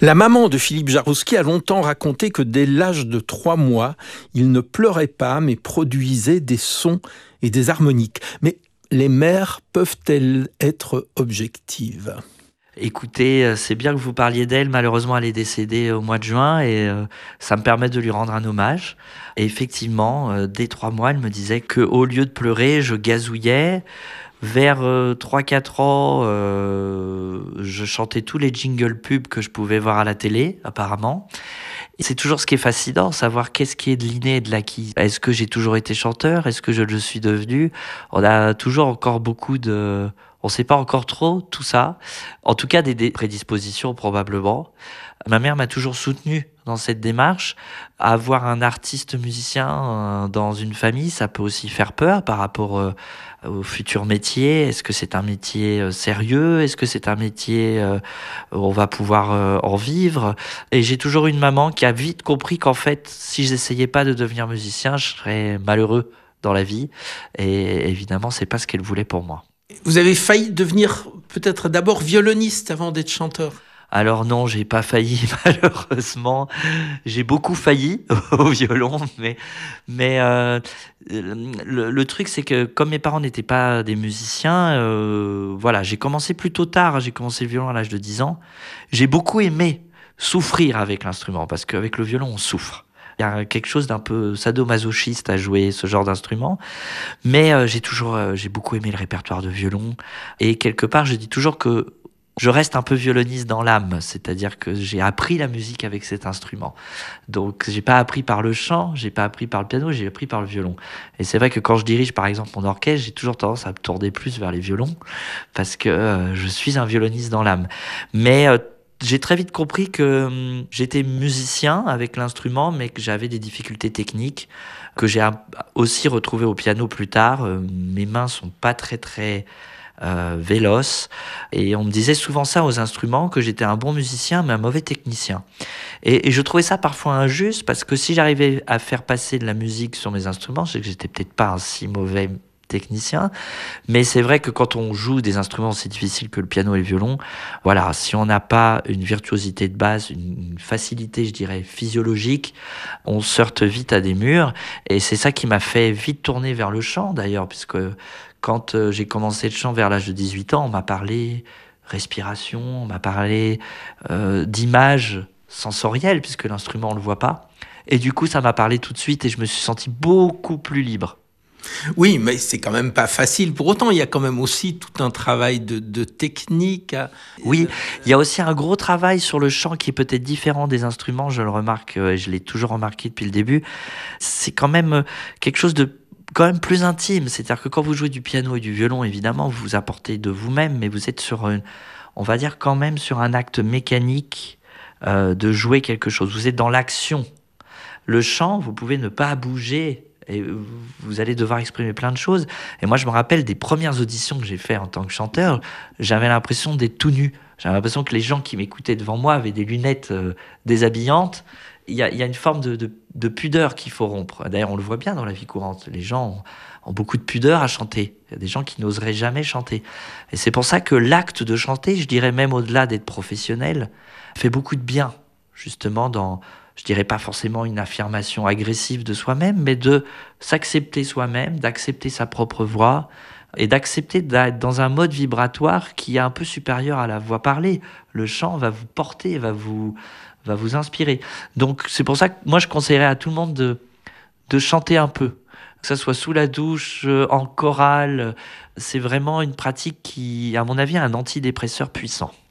La maman de Philippe Jarouski a longtemps raconté que dès l'âge de 3 mois, il ne pleurait pas mais produisait des sons et des harmoniques. Mais les mères peuvent-elles être objectives ? Écoutez, c'est bien que vous parliez d'elle. Malheureusement, elle est décédée au mois de juin et ça me permet de lui rendre un hommage. Et effectivement, dès 3 mois, elle me disait qu'au lieu de pleurer, je gazouillais. Vers 3-4 ans, je chantais tous les jingles pubs que je pouvais voir à la télé, apparemment. Et c'est toujours ce qui est fascinant, savoir qu'est-ce qui est de l'inné et de l'acquis. Est-ce que j'ai toujours été chanteur ? Est-ce que je le suis devenu ? On a toujours encore beaucoup de... On ne sait pas encore trop tout ça. En tout cas, des prédispositions probablement. Ma mère m'a toujours soutenu dans cette démarche. Avoir un artiste musicien dans une famille, ça peut aussi faire peur par rapport au futur métier. Est-ce que c'est un métier sérieux ? Est-ce que c'est un métier où on va pouvoir en vivre ? Et j'ai toujours une maman qui a vite compris qu'en fait, si j'essayais pas de devenir musicien, je serais malheureux dans la vie. Et évidemment, c'est pas ce qu'elle voulait pour moi. Vous avez failli devenir peut-être d'abord violoniste avant d'être chanteur. Alors non, j'ai pas failli malheureusement. J'ai beaucoup failli au violon, mais le truc c'est que comme mes parents n'étaient pas des musiciens, voilà, j'ai commencé plutôt tard. J'ai commencé le violon à l'âge de 10 ans. J'ai beaucoup aimé souffrir avec l'instrument parce qu'avec le violon on souffre. Il y a quelque chose d'un peu sadomasochiste à jouer ce genre d'instrument, mais j'ai beaucoup aimé le répertoire de violon et quelque part je dis toujours que je reste un peu violoniste dans l'âme, c'est-à-dire que j'ai appris la musique avec cet instrument. Donc j'ai pas appris par le chant, j'ai pas appris par le piano, j'ai appris par le violon. Et c'est vrai que quand je dirige par exemple mon orchestre, j'ai toujours tendance à me tourner plus vers les violons parce que je suis un violoniste dans l'âme. Mais j'ai très vite compris que j'étais musicien avec l'instrument, mais que j'avais des difficultés techniques que j'ai aussi retrouvées au piano plus tard. Mes mains sont pas très véloces et on me disait souvent ça aux instruments, que j'étais un bon musicien mais un mauvais technicien. Et je trouvais ça parfois injuste parce que si j'arrivais à faire passer de la musique sur mes instruments, c'est que j'étais peut-être pas un si mauvais technicien, mais c'est vrai que quand on joue des instruments aussi difficiles que le piano et le violon, voilà, si on n'a pas une virtuosité de base, une facilité, je dirais, physiologique, on se heurte vite à des murs, et c'est ça qui m'a fait vite tourner vers le chant d'ailleurs, puisque quand j'ai commencé le chant vers l'âge de 18 ans, on m'a parlé respiration, on m'a parlé d'images sensorielles, puisque l'instrument on le voit pas, et du coup ça m'a parlé tout de suite et je me suis senti beaucoup plus libre. Oui, mais c'est quand même pas facile. Pour autant, il y a quand même aussi tout un travail de technique. Oui, il y a aussi un gros travail sur le chant qui est peut-être différent des instruments, je le remarque, et je l'ai toujours remarqué depuis le début. C'est quand même quelque chose de quand même plus intime. C'est-à-dire que quand vous jouez du piano et du violon, évidemment, vous vous apportez de vous-même, mais vous êtes sur on va dire quand même sur un acte mécanique de jouer quelque chose. Vous êtes dans l'action. Le chant, vous pouvez ne pas bouger et vous allez devoir exprimer plein de choses. Et moi, je me rappelle des premières auditions que j'ai faites en tant que chanteur, j'avais l'impression d'être tout nu. J'avais l'impression que les gens qui m'écoutaient devant moi avaient des lunettes déshabillantes. Il y a une forme de pudeur qu'il faut rompre. D'ailleurs, on le voit bien dans la vie courante. Les gens ont beaucoup de pudeur à chanter. Il y a des gens qui n'oseraient jamais chanter. Et c'est pour ça que l'acte de chanter, je dirais même au-delà d'être professionnel, fait beaucoup de bien, justement dans... Je dirais pas forcément une affirmation agressive de soi-même, mais de s'accepter soi-même, d'accepter sa propre voix et d'accepter d'être dans un mode vibratoire qui est un peu supérieur à la voix parlée. Le chant va vous porter, va vous inspirer. Donc c'est pour ça que moi je conseillerais à tout le monde de chanter un peu. Que ça soit sous la douche, en chorale, c'est vraiment une pratique qui, à mon avis, est un antidépresseur puissant.